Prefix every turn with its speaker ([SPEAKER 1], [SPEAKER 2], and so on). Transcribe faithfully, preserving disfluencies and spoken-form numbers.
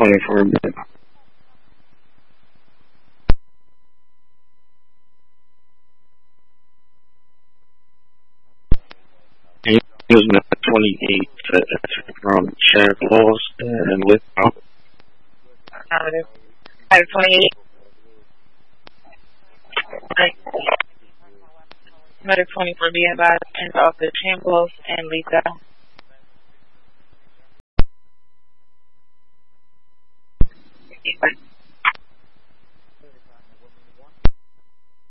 [SPEAKER 1] twenty-four. He was number twenty-eight uh, from Sheriff Laws and with
[SPEAKER 2] Item twenty-eight. Medic twenty-four be advised, and officer Chambliss and Lisa.